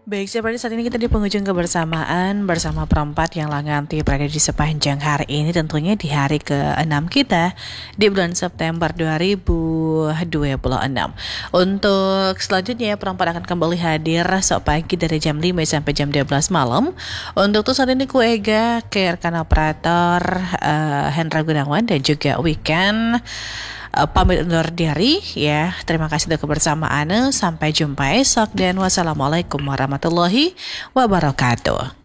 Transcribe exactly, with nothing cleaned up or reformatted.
Baik, seperti saat ini kita di penghujung kebersamaan bersama perempat yang nganti berada di sepanjang hari ini, tentunya di hari keenam kita di bulan September dua ribu dua puluh enam. Untuk selanjutnya perempat akan kembali hadir esok pagi dari jam lima sampai jam dua belas malam. Untuk tuh saat ini ku Ega, ke rekan operator uh, Hendra Gunawan dan juga Weekend Uh, pamit undur diri ya. Terima kasih untuk kebersamaan. Sampai jumpa esok dan wassalamualaikum warahmatullahi wabarakatuh.